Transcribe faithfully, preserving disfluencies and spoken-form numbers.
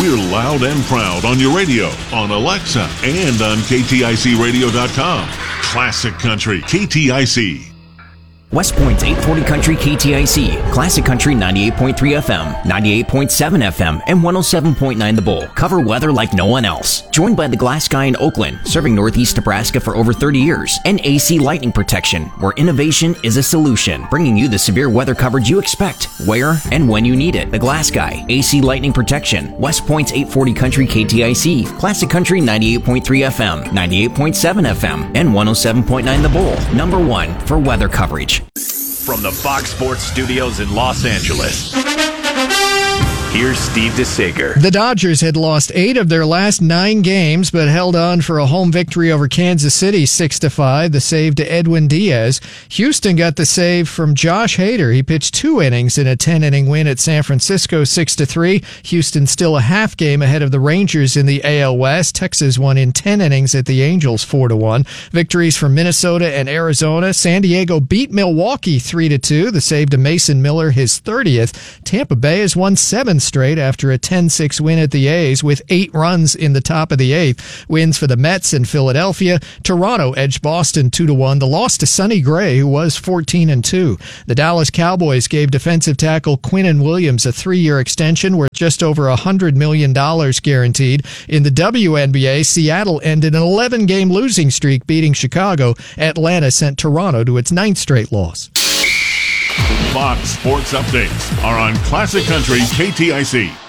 We're loud and proud on your radio, on Alexa, and on K T I C radio dot com. Classic Country K T I C. West Point's eight forty Country K T I C, Classic Country ninety-eight point three F M, ninety-eight point seven F M, and one oh seven point nine The Bull cover weather like no one else. Joined by the Glass Guy in Oakland, serving Northeast Nebraska for over thirty years, and A C Lightning Protection, where innovation is a solution, bringing you the severe weather coverage you expect, where and when you need it. The Glass Guy, A C Lightning Protection, West Point's eight forty Country K T I C, Classic Country ninety-eight point three F M, ninety-eight point seven F M, and one oh seven point nine The Bull. Number one for weather coverage. From the Fox Sports Studios in Los Angeles, here's Steve DeSager. The Dodgers had lost eight of their last nine games, but held on for a home victory over Kansas City, six to five. The save to Edwin Diaz. Houston got the save from Josh Hader. He pitched two innings in a ten-inning win at San Francisco, six to three. Houston still a half game ahead of the Rangers in the A L West. Texas won in ten innings at the Angels, four to one. Victories for Minnesota and Arizona. San Diego beat Milwaukee, three to two. The save to Mason Miller, his thirtieth. Tampa Bay has won seven straight after a ten six win at the A's with eight runs in the top of the eighth. Wins for the Mets and Philadelphia. Toronto edged Boston two to one. The loss to Sonny Gray, who was fourteen and two. The Dallas Cowboys gave defensive tackle Quinnen Williams a three-year extension worth just over one hundred million dollars guaranteed. In the W N B A, Seattle ended an eleven-game losing streak, beating Chicago. Atlanta sent Toronto to its ninth straight loss. Fox Sports Updates are on Classic Country K T I C.